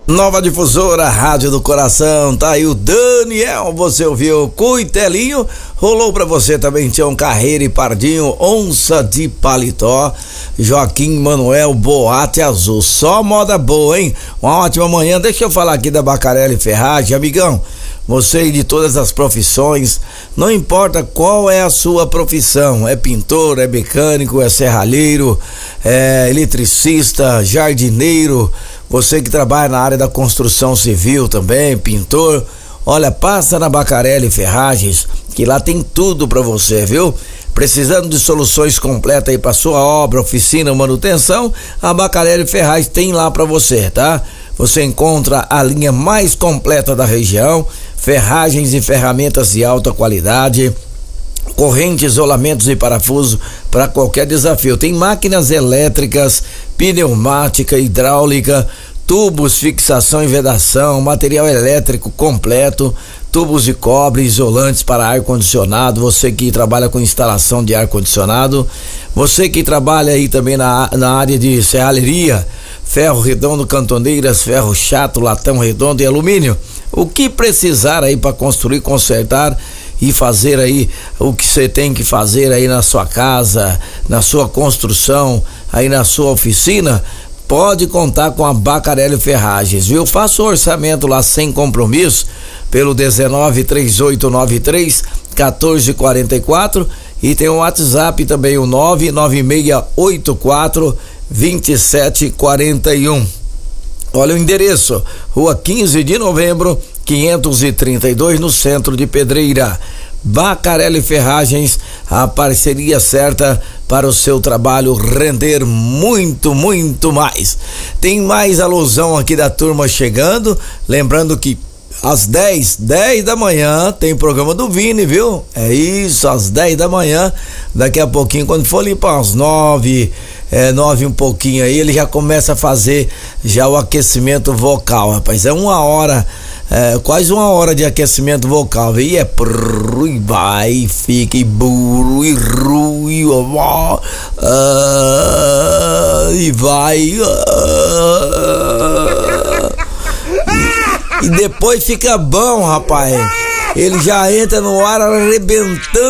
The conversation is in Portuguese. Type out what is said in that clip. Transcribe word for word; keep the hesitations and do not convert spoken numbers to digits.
Nova Difusora, Rádio do Coração, tá aí o Daniel, você ouviu Cuitelinho, rolou pra você também Tião Carreira e Pardinho, Onça de Paletó, Joaquim Manuel, Boate Azul, só moda boa, hein? Uma ótima manhã, deixa eu falar aqui da Bacarelli Ferragem, amigão, você de todas as profissões, não importa qual é a sua profissão, é pintor, é mecânico, é serralheiro, é eletricista, jardineiro, você que trabalha na área da construção civil também, pintor, olha, passa na Bacarelli Ferragens, que lá tem tudo pra você, viu? Precisando de soluções completas aí pra sua obra, oficina, manutenção, a Bacarelli Ferragens tem lá pra você, tá? Você encontra a linha mais completa da região, ferragens e ferramentas de alta qualidade, corrente, isolamentos e parafuso para qualquer desafio. Tem máquinas elétricas, pneumática, hidráulica, tubos, fixação e vedação, material elétrico completo, tubos de cobre, isolantes para ar condicionado. Você que trabalha com instalação de ar condicionado, você que trabalha aí também na, na área de serralheria, ferro redondo, cantoneiras, ferro chato, latão redondo e alumínio. O que precisar aí para construir, consertar e fazer aí o que você tem que fazer aí na sua casa, na sua construção, aí na sua oficina, pode contar com a Bacarelli Ferragens, viu? Faça o orçamento lá sem compromisso pelo dezenove, trinta e oito noventa e três, quatorze quarenta e quatro e tem o WhatsApp também, o nove nove seis oito quatro dois sete quatro um. Olha o endereço, Rua quinze de Novembro, quinhentos e trinta e dois, no centro de Pedreira. Bacarelli Ferragens, a parceria certa para o seu trabalho render muito, muito mais. Tem mais alusão aqui da turma chegando, lembrando que às dez, dez da manhã tem programa do Vini, viu? É isso, às dez da manhã, daqui a pouquinho, quando for ali para as nove, é, nove um pouquinho aí, ele já começa a fazer já o aquecimento vocal, rapaz, é uma hora, é, quase uma hora de aquecimento vocal, e é prrr, e vai, e fica, e burro, e ru, e ó, ah, e vai, ah, e depois fica bom, rapaz. Ele já entra no ar arrebentando.